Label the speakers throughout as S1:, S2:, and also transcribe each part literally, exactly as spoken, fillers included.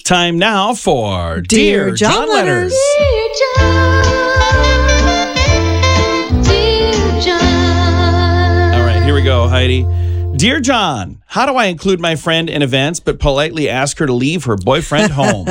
S1: Time now for
S2: Dear, Dear John, John Letters.
S3: Dear John, Dear John.
S1: All right, here we go, Heidi. Dear John, how do I include my friend in events but politely ask her to leave her boyfriend home?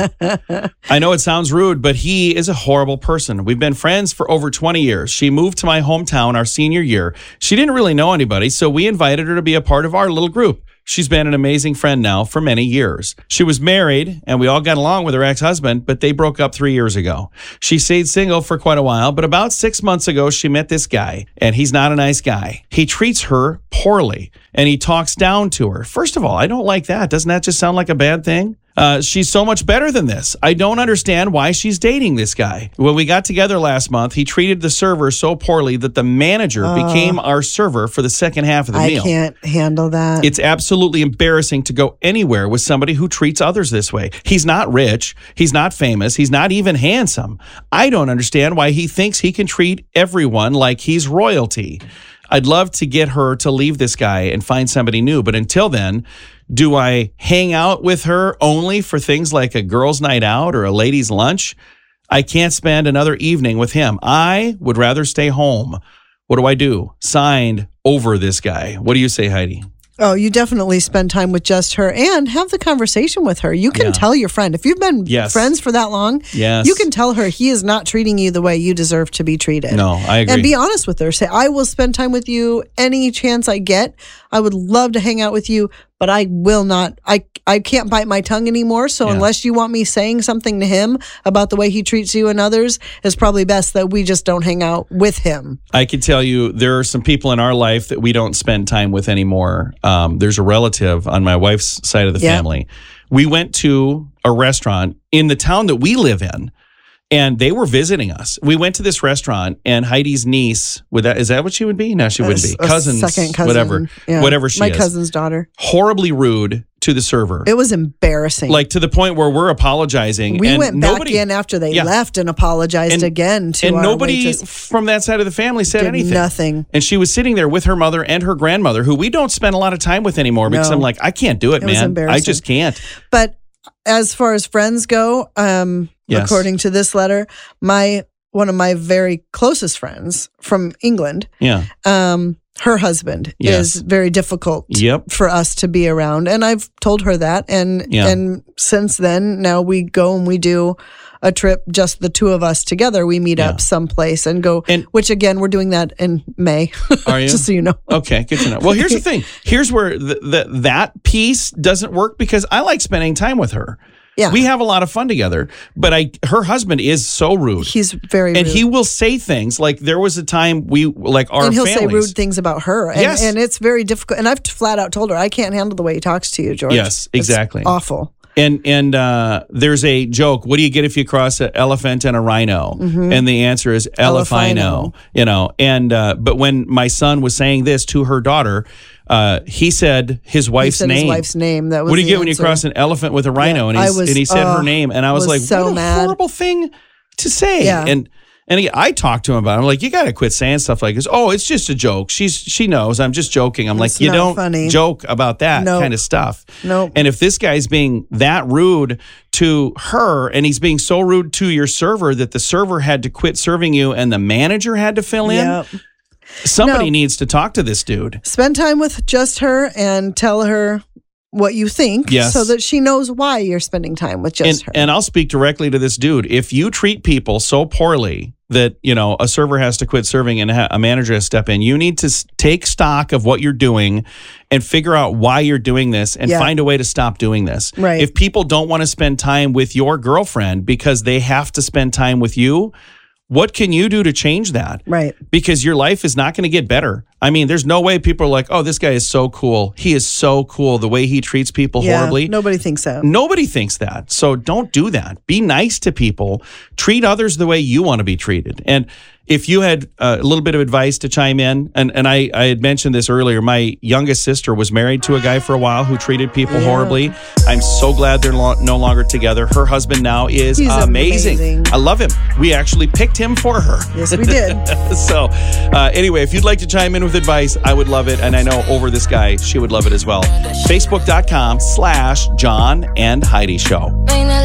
S1: I know it sounds rude, but he is a horrible person. We've been friends for over twenty years. She moved to my hometown our senior year. She didn't really know anybody, so we invited her to be a part of our little group. She's been an amazing friend now for many years. She was married, and we all got along with her ex-husband, but they broke up three years ago. She stayed single for quite a while, but about six months ago, she met this guy, and he's not a nice guy. He treats her poorly, and he talks down to her. First of all, I don't like that. Doesn't that just sound like a bad thing? Uh, she's so much better than this. I don't understand why she's dating this guy. When we got together last month, he treated the server so poorly that the manager uh, became our server for the second half of the
S2: I
S1: meal.
S2: I can't handle that.
S1: It's absolutely embarrassing to go anywhere with somebody who treats others this way. He's not rich. He's not famous. He's not even handsome. I don't understand why he thinks he can treat everyone like he's royalty. I'd love to get her to leave this guy and find somebody new, but until then, do I hang out with her only for things like a girls' night out or a ladies' lunch? I can't spend another evening with him. I would rather stay home. What do I do? Signed, Over this guy. What do you say, Heidi?
S2: Oh, you definitely spend time with just her and have the conversation with her. You can
S1: Yeah.
S2: tell your friend, if you've been
S1: Yes.
S2: friends for that long,
S1: Yes.
S2: you can tell her he is not treating you the way you deserve to be treated.
S1: No, I agree.
S2: And be honest with her. Say, I will spend time with you any chance I get. I would love to hang out with you, but I will not. I I can't bite my tongue anymore. So
S1: Yeah.
S2: unless you want me saying something to him about the way he treats you and others, it's probably best that we just don't hang out with him.
S1: I can tell you there are some people in our life that we don't spend time with anymore. Um, there's a relative on my wife's side of the
S2: Yeah.
S1: family. We went to a restaurant in the town that we live in, and they were visiting us. We went to this restaurant, and Heidi's niece, would that is that what she would be? No, she wouldn't be.
S2: A
S1: Cousins,
S2: second cousin,
S1: whatever,
S2: yeah.
S1: whatever she
S2: My
S1: is.
S2: cousin's daughter.
S1: Horribly rude to the server.
S2: It was embarrassing.
S1: Like to the point where we're apologizing.
S2: We
S1: and
S2: went
S1: nobody,
S2: back in after they
S1: Yeah.
S2: left and apologized
S1: And-
S2: again to
S1: and
S2: our
S1: nobody
S2: waitress.
S1: from that side of the family said
S2: Did
S1: anything.
S2: nothing.
S1: And she was sitting there with her mother and her grandmother, who we don't spend a lot of time with anymore because
S2: No.
S1: I'm like, I can't do it,
S2: It was
S1: man. I
S2: embarrassing.
S1: just can't.
S2: But as far as friends go, um,
S1: Yes.
S2: according to this letter, my one of my very closest friends from England,
S1: Yeah.
S2: um, her husband
S1: Yes.
S2: is very difficult
S1: Yep.
S2: for us to be around, and I've told her that. And
S1: Yeah.
S2: and since then, now we go and we do a trip, just the two of us together. We meet
S1: Yeah.
S2: up someplace and go.
S1: And-
S2: which again, we're doing that in May.
S1: Are you?
S2: Just so you know.
S1: Okay, good to know. Well, here's the thing. Here's where the, the, that piece doesn't work because I like spending time with her.
S2: Yeah.
S1: We have a lot of fun together, but I her husband is so rude.
S2: He's very
S1: and
S2: rude.
S1: he will say things like there was a time we like our
S2: and he'll
S1: families.
S2: say rude things about her. And,
S1: Yes.
S2: and it's very difficult. And I've flat out told her, I can't handle the way he talks to you, George.
S1: Yes,
S2: It's
S1: exactly.
S2: awful.
S1: And and uh, there's a joke. What do you get if you cross an elephant and a rhino?
S2: Mm-hmm.
S1: And the answer is elephino.
S2: Elephino.
S1: You know. And uh, but when my son was saying this to her daughter, uh, he said his
S2: He
S1: wife's
S2: said
S1: name.
S2: his wife's name. That was
S1: What do you
S2: the
S1: get when you
S2: answer.
S1: cross an elephant with a rhino?
S2: Yeah,
S1: and,
S2: I
S1: he's,
S2: was,
S1: and he said
S2: uh,
S1: her name, and I was,
S2: was
S1: like,
S2: so
S1: what a
S2: mad.
S1: horrible thing to say.
S2: Yeah.
S1: And and he, I talked to him about it. I'm like, you got to quit saying stuff like this. Oh, it's just a joke. She's she knows. I'm just joking. I'm
S2: It's
S1: like, you
S2: not
S1: don't
S2: funny.
S1: joke about that
S2: Nope.
S1: kind of stuff.
S2: Nope.
S1: And if this guy's being that rude to her, and he's being so rude to your server that the server had to quit serving you and the manager had to fill in,
S2: Yep.
S1: somebody
S2: No.
S1: needs to talk to this dude.
S2: Spend time with just her and tell her what you think,
S1: Yes.
S2: so that she knows why you're spending time with just
S1: And,
S2: her.
S1: and I'll speak directly to this dude. If you treat people so poorly that, you know, a server has to quit serving and ha- a manager has to step in, you need to s- take stock of what you're doing and figure out why you're doing this and
S2: Yeah.
S1: find a way to stop doing this.
S2: Right.
S1: If people don't want to spend time with your girlfriend because they have to spend time with you, what can you do to change that?
S2: Right.
S1: Because your life is not going to get better. I mean, there's no way people are like, oh, this guy is so cool. He is so cool. The way he treats people
S2: Yeah,
S1: horribly.
S2: nobody thinks so.
S1: Nobody thinks that. So don't do that. Be nice to people. Treat others the way you want to be treated. And if you had uh, a little bit of advice to chime in, and, and I, I had mentioned this earlier, my youngest sister was married to a guy for a while who treated people
S2: Yeah.
S1: horribly. I'm so glad they're lo- no longer together. Her husband now is
S2: He's
S1: amazing.
S2: amazing.
S1: I love him. We actually picked him for her.
S2: Yes, we did.
S1: So uh, anyway, if you'd like to chime in with advice, I would love it. And I know over this guy, she would love it as well. Facebook.com slash John and Heidi Show.